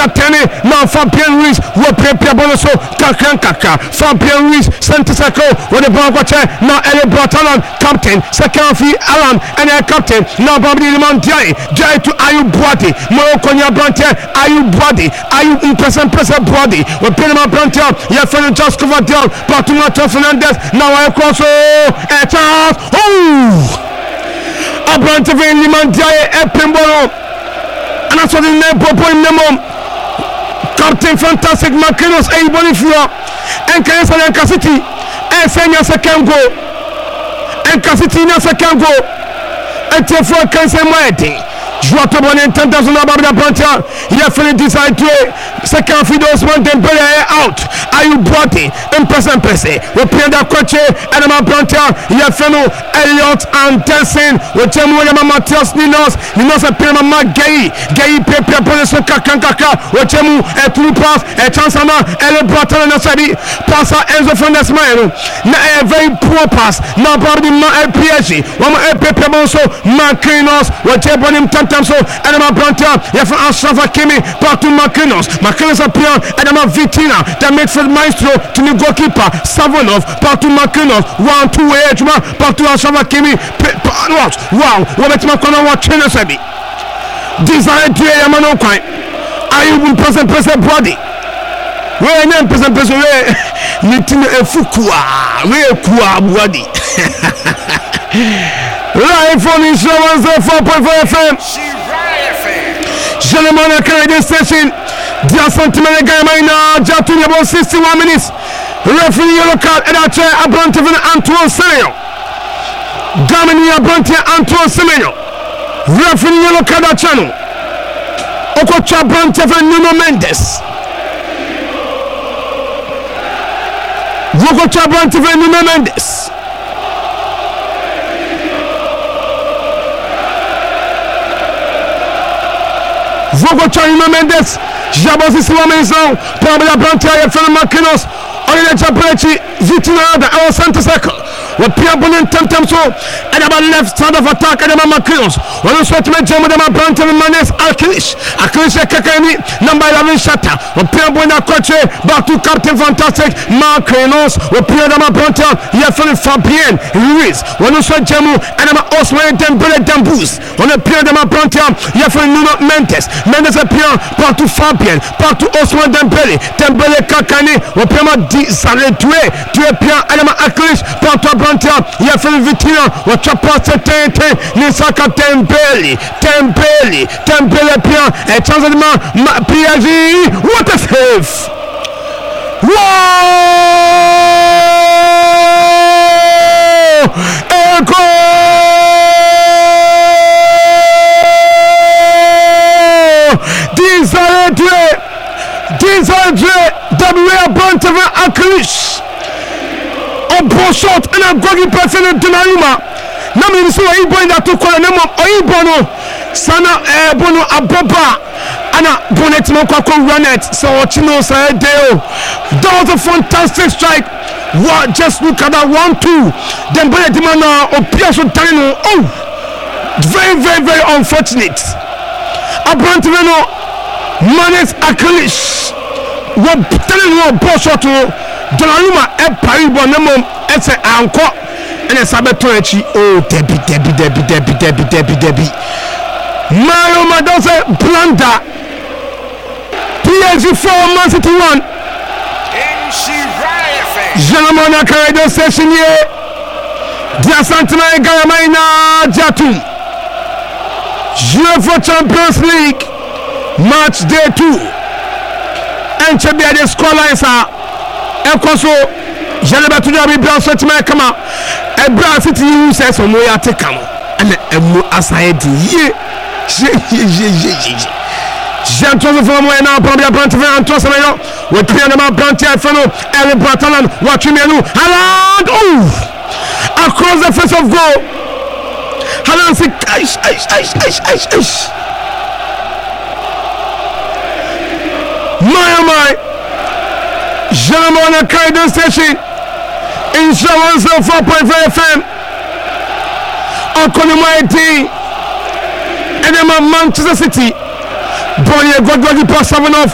Katene, now Fabian Ruiz, who prepare Bonoso, Kaka, Fabian Ruiz, center circle, with the ball watcher, now Ellie Bratalan, captain, second fee Alan, and a captain, now Bobby Limon Jai to Ayu Bwadi, Morokonya Brantia, Ayu Bwadi, Ayu Impressive Bwadi, with Pinama Brantia, Yafan just covered down, Patumato Fernandez, now I cross, a chance, a branch of Limon Jai, a Pimbolo, and that's what the name Popo in the Captain Fantastic Makinos A Bonifua and Kansa and Cassity and Senya second goal and Cassity na second goal and Tefo Kansa Mighty Joato Bonentanta Babda Panta Yafini decide to second Fidos one Dembele out Ayu Bwati and Pese Wapenda Koche and Panta Yafino Elliot and Tensin with Temuema Matias Ninos a Pema Gay Pepe Police Kaka with Temu a true pass a Chansana Ele Bratan and Sabi Passa Enzo Fernandez Mayo a very poor pass now Bobby PSG one Pepe Bonso Makinos with Tebonim Tantamso and Branta Yafan Ashraf Hakimi Patu Makinos appear and Vitina the midfield maestro to the goalkeeper Savonov Patu Makinos 1-2 Ejma Patu Ashraf Hakimi wow Wobetima Kona watching us Sabi Desire to Yamano Kwai Ayu present body where name present where Nitina Fukua where Kua Bwadi live on Insurance 4.4 FM Jelemana Canadian Station Dia Santimene Gamaina Jatuni about 61 minutes referee yellow card and a chair Abrantivin Antoine Semenyo Gamini Abrantia Antoine Semenyo referee yellow card at channel Okocha Abrantivin Nuno Mendes Okocha Abrantivin Nuno Mendes Vogo Charino Mendes, Jabos is 1 minute now. Probably a Brantia from Makinos, Olina Chaprechi, Vitina, the our center circle. With Pierre Bonin Temtemso, and about left side of attack, and about Makinos. When you sweat to make German Brantia Manes Alkilish, Akilish Kakani, number 11 Shatter, with Pierre Bonin Coche, back to Captain Fantastic, Makinos, with Pierre Brantia, Yafan Fabien, Ruiz, when you sweat Jemu, and about Osman Dembele Dambus, when you Pierre Brantia, Yafan Nuno Mendes appear, back to Fabien, back to Osman Dembele Kakani, with Pierre Di Sale Tue, Pierre, and about Akilish, back to Brantia, Yafan Vitina, with Chapa Tente, Nisaka Dembele Pierre, a chance of the PSG, what a save! Whoa! A goal! Desire W.A. Brantava Akilish. A ball shot and a groggy person in Donnarumma. Nami so I boy that to call a name of Oibono Sana Bono Aboba Anna Bonnet Mokako Runet so Chino Saedeo. That was a fantastic strike. What just look at that 1-2. Then Bonnetimana or Piasso Tano. Oh, very unfortunate. Abrantiveno Manes Akilish. What telling you ball shot to Donnarumma e Paribo Nemo it's an anchor and a Sabatochi. Oh, Debbie. Mario Madoza Blanda. PSG 4, Man City 1. Jean-Mona Canadian Session here. Dia Santina Gayamaina Jatum. UEFA Champions League Match Day 2. And Chebia the scorelines are Ekoso Jaleba to the Brown Sentiment come out. A Brown City says on Moya Tekamo and a Asaidi. Jean Joseph from where now probably a branch of Antosano with Pianama Brantia Fano, Ellie Bratalan, watching Menu, Haland, oh, across the face of goal. Haland said, ice. My Jean-Mona Canadian Station Insurance 4.5 FM Okonomaiti and then Manchester City Bonnie Godwadi pass 7 off